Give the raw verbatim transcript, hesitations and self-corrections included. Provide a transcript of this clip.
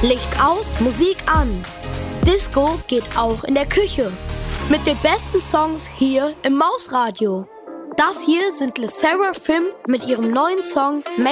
Licht aus, Musik an. Disco geht auch in der Küche. Mit den besten Songs hier im Mausradio. Das hier sind LE SSERAFIM mit ihrem neuen Song